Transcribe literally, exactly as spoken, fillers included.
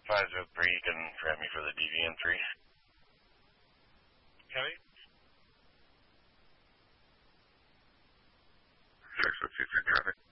five zero three, you can grab me for the D V N three. Copy. six oh two two traffic.